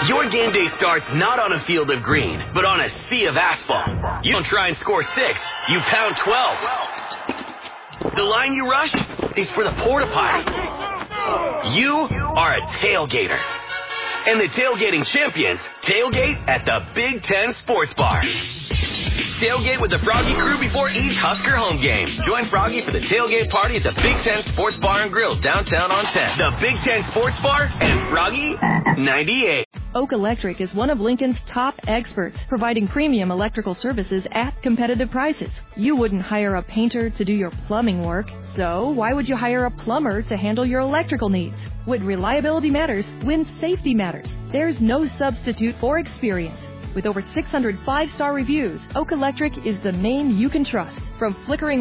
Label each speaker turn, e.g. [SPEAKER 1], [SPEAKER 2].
[SPEAKER 1] Your game day starts not on a field of green, but on a sea of asphalt. You don't try and score 6, you pound 12. The line you rush is for the porta potty. You are a tailgater. And the tailgating champions tailgate at the Big Ten Sports Bar. Tailgate with the Froggy crew before each Husker home game. Join Froggy for the tailgate party at the Big Ten Sports Bar and Grill downtown on 10. The Big Ten Sports Bar and Froggy 98.
[SPEAKER 2] Oak Electric is one of Lincoln's top experts, providing premium electrical services at competitive prices. You wouldn't hire a painter to do your plumbing work, so why would you hire a plumber to handle your electrical needs? When reliability matters, when safety matters, there's no substitute for experience. With over 600 five-star reviews, Oak Electric is the name you can trust. From flickering